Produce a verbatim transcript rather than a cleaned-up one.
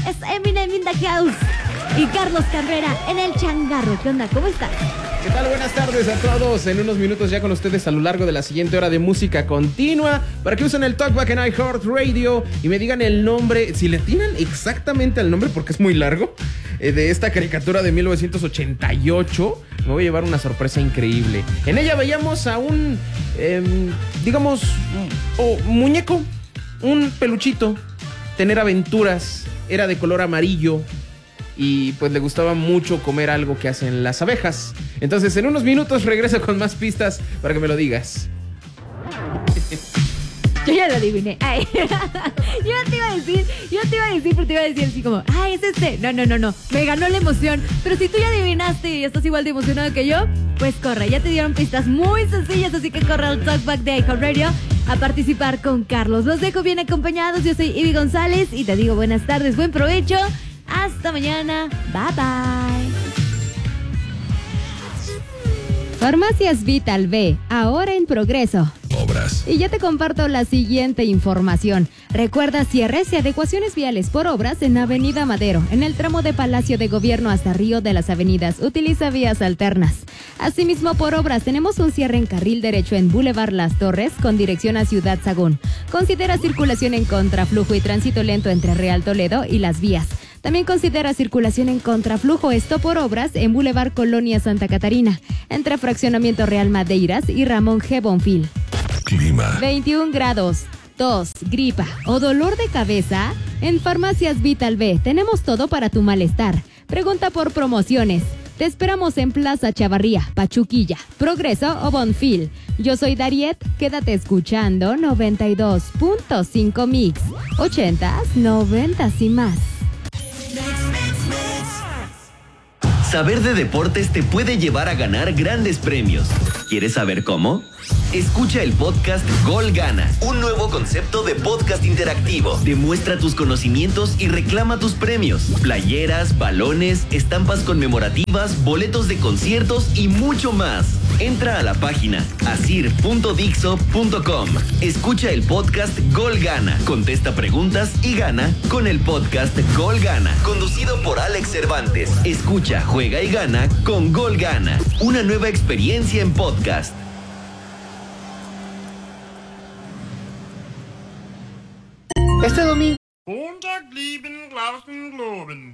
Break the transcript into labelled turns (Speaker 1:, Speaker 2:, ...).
Speaker 1: Es Eminem in the house. Y Carlos Carrera en el changarro. ¿Qué onda? ¿Cómo estás?
Speaker 2: ¿Qué tal? Buenas tardes a todos. En unos minutos ya con ustedes a lo largo de la siguiente hora de música continua para que usen el Talkback en iHeartRadio y me digan el nombre, si le tienen exactamente el nombre porque es muy largo, eh, de esta caricatura de mil novecientos ochenta y ocho. Me voy a llevar una sorpresa increíble. En ella veíamos a un, eh, digamos, oh, muñeco, un peluchito, tener aventuras, era de color amarillo. Y pues le gustaba mucho comer algo que hacen las abejas. Entonces en unos minutos regreso con más pistas para que me lo digas.
Speaker 1: Yo ya lo adiviné. Ay. Yo te iba a decir, yo te iba a decir, pero te iba a decir así como, ay, es este. No, no, no, no. Me ganó la emoción. Pero si tú ya adivinaste y estás igual de emocionado que yo, pues corre. Ya te dieron pistas muy sencillas, así que corre al Talkback de iHeartRadio a participar con Carlos. Los dejo bien acompañados. Yo soy Ivy González y te digo buenas tardes, buen provecho. Hasta mañana. Bye bye.
Speaker 3: Farmacias Vital B, ahora en progreso.
Speaker 4: Obras.
Speaker 3: Y ya te comparto la siguiente información. Recuerda cierres y adecuaciones viales por obras en Avenida Madero, en el tramo de Palacio de Gobierno hasta Río de las Avenidas. Utiliza vías alternas. Asimismo, por obras tenemos un cierre en carril derecho en Boulevard Las Torres con dirección a Ciudad Sagún. Considera circulación en contraflujo y tránsito lento entre Real Toledo y Las Vías. También considera circulación en contraflujo, esto por obras en Boulevard Colonia Santa Catarina, entre Fraccionamiento Real Madeiras y Ramón G. Bonfil.
Speaker 4: Clima.
Speaker 3: veintiún grados. Tos, gripa o dolor de cabeza. En Farmacias Vital B tenemos todo para tu malestar. Pregunta por promociones. Te esperamos en Plaza Chavarría, Pachuquilla, Progreso o Bonfil. Yo soy Dariet, quédate escuchando noventa y dos punto cinco Mix. ochentas, noventas y más.
Speaker 5: Saber de deportes te puede llevar a ganar grandes premios. ¿Quieres saber cómo? Escucha el podcast Gol Gana, un nuevo concepto de podcast interactivo. Demuestra tus conocimientos y reclama tus premios. Playeras, balones, estampas conmemorativas, boletos de conciertos y mucho más. Entra a la página asir punto dixo punto com. Escucha el podcast Gol Gana, contesta preguntas y gana con el podcast Gol Gana, conducido por Alex Cervantes. Escucha, juega y gana con Gol Gana, una nueva experiencia en podcast.
Speaker 6: Este domingo.